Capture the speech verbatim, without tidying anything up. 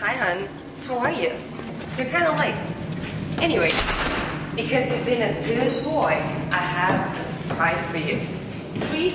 Hi, hon. How are you? You're kind of late. Anyway, because you've been a good boy, I have a surprise for you. Three